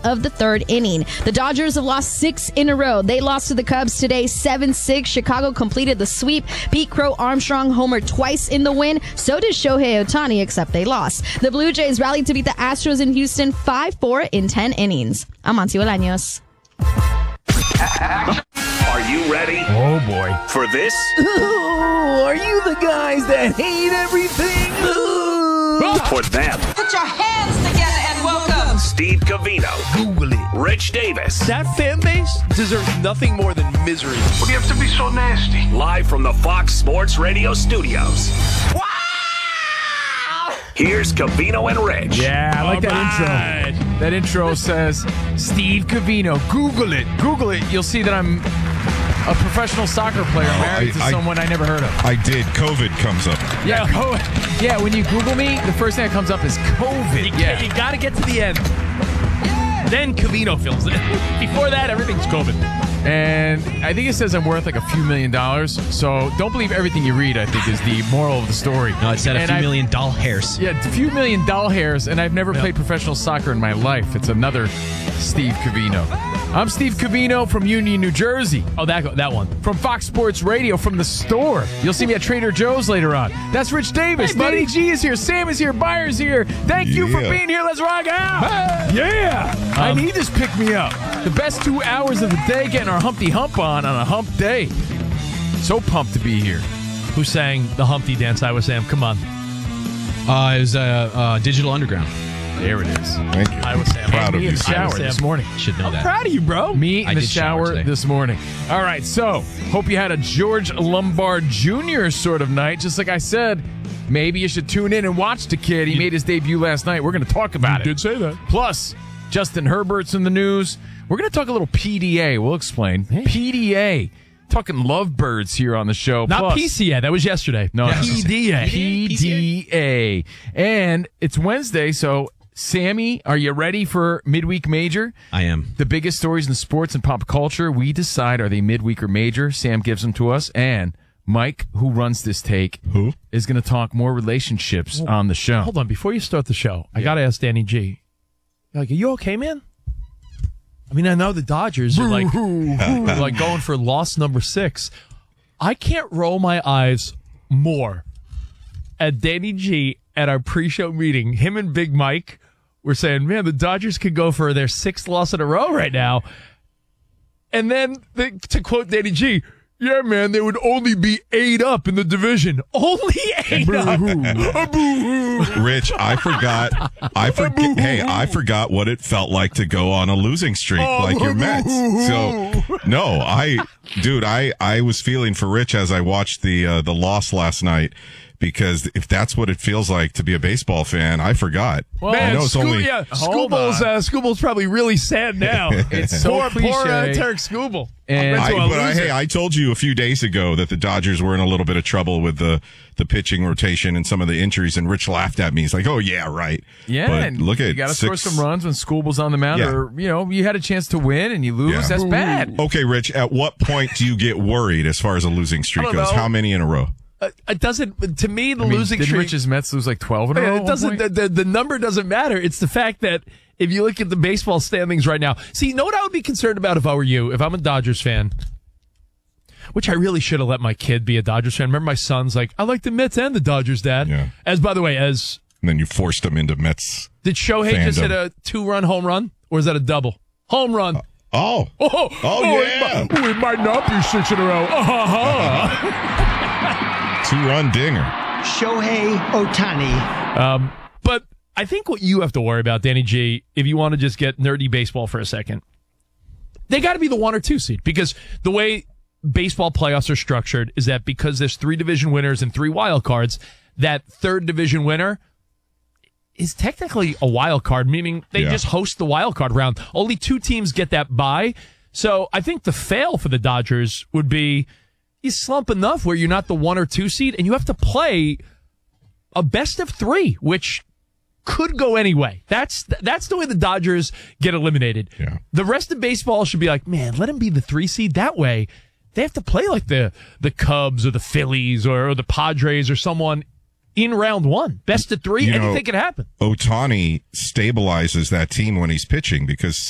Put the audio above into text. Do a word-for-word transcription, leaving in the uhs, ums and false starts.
of the third inning. The Dodgers have lost six in a row. They lost to the Cubs today seven six. Chicago completed the sweep. Pete Crow Armstrong homered twice in the win. So did Shohei Ohtani, except they lost. The Blue Jays rallied to beat the Astros in Houston five four in ten innings. I'm Monty Bolaños. Are you ready? Oh, boy. For this? Ooh, are you the guys that hate everything? Ooh. For them. Put your hands together and welcome Steve Covino. Google it. Rich Davis. That fan base deserves nothing more than misery. What do you have to be so nasty? Live from the Fox Sports Radio studios. Wow! Here's Covino and Rich. Yeah, I like All that right. intro. That intro says, Steve Covino. Google it. Google it. You'll see that I'm a professional soccer player married I- to I- someone I never heard of. I did. COVID comes up. Yeah, co- yeah. When you Google me, the first thing that comes up is COVID. You, Yeah. you got to get to the end. Then Covino fills it. Before that, everything's COVID. And I think it says I'm worth like a few million dollars. So don't believe everything you read, I think, is the moral of the story. No, it said a And few I've- million doll hairs. Yeah, a few million doll hairs, and I've never Yeah. played professional soccer in my life. It's another Steve Covino. I'm Steve Covino from Union, New Jersey. Oh, that that one. From Fox Sports Radio, from the store. You'll see me at Trader Joe's later on. That's Rich Davis. Hey, buddy. Danny G is here. Sam is here. Byers here. Thank you for Yeah. being here. Let's rock out. Yeah. I Um, need this pick me up. The best two hours of the day, getting our Humpty Hump on on a hump day. So pumped to be here. Who sang the Humpty Dance? I was Sam. Come on. Uh, it was uh, uh, Digital Underground. There it is. Thank you. I was Sam. Proud of Me you. in the shower Sam. this morning. Should know that. Proud of you, bro. Me in I the did shower shower today. this morning. All right, so hope you had a George Lombard Junior sort of night. Just like I said, maybe you should tune in and watch the kid. He made his debut last night. We're going to talk about it. did say that. Plus, Justin Herbert's in the news. We're going to talk a little P D A. We'll explain. P D A. Talking lovebirds here on the show. Not Plus, P C A. That was yesterday. No, P D A. P D A. And it's Wednesday, so Sammy, are you ready for Midweek Major? I am. The biggest stories in sports and pop culture, we decide are they midweek or major. Sam gives them to us. And Mike, who runs this take, Who? is going to talk more relationships on the show. Hold on. Before you start the show, I got to ask Danny G. Like, are you okay, man? I mean, I know the Dodgers are like, like going for loss number six. I can't roll my eyes more at Danny G at our pre-show meeting. Him and Big Mike were saying, man, the Dodgers could go for their sixth loss in a row right now. And then, the, to quote Danny G, yeah, man, they would only be eight up in the division. Only eight up. Rich, I forgot. I forget. Hey, I forgot what it felt like to go on a losing streak like your Mets. So, no, I, dude, I, I was feeling for Rich as I watched the uh, the loss last night. Because if that's what it feels like to be a baseball fan, I forgot. Well, I know it's Scoo- only. yeah, Hold Scooble's, on. uh, Scooble's probably really sad now. It's so poor, poor uh, cliche. Tarek Scooble. And- Went I, to a but I, loser. hey, I told you a few days ago that the Dodgers were in a little bit of trouble with the, the pitching rotation and some of the injuries, and Rich laughed at me. He's like, "Oh yeah, right." Yeah, but and look at you got to score six- some runs when Scooble's on the mound, Yeah. or you know you had a chance to win and you lose. Yeah. That's bad. Okay, Rich. At what point do you get worried as far as a losing streak I don't goes? know. How many in a row? Uh, it doesn't. To me, the I mean, losing did streak. Rich's Mets lose like twelve in a row? at it one doesn't. point? The, the, the number doesn't matter. It's the fact that if you look at the baseball standings right now, see, you know what I would be concerned about if I were you, if I'm a Dodgers fan, which I really should have let my kid be a Dodgers fan. Remember, my son's like, I like the Mets and the Dodgers, Dad. Yeah. As by the way, as And then you forced them into Mets. did Shohei just Fandom. hit a two-run home run, or is that a double home run? Oh, Oh, oh, it yeah. might, oh, it might not be six in a row. Uh-huh. two-run dinger. Shohei Ohtani. Um, but I think what you have to worry about, Danny G, if you want to just get nerdy baseball for a second, they got to be the one or two seed, because the way baseball playoffs are structured is that because there's three division winners and three wild cards, that third division winner is technically a wild card, meaning they Yeah. just host the wild card round. Only two teams get that bye. So I think the fail for the Dodgers would be you slump enough where you're not the one or two seed and you have to play a best of three, which could go anyway. That's that's the way the Dodgers get eliminated. Yeah. The rest of baseball should be like, man, let them be the three seed. That way they have to play like the the Cubs or the Phillies or, or the Padres or someone in round one. Best of three, You know, anything can happen. Ohtani stabilizes that team when he's pitching because